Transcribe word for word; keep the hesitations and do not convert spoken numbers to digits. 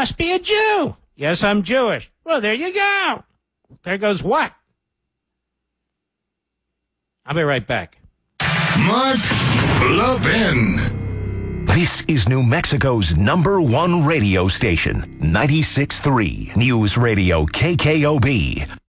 must be a Jew. Yes, I'm Jewish. Well, there you go. There goes what? I'll be right back. Mark Levin. This is New Mexico's number one radio station, ninety-six point three News Radio K K O B.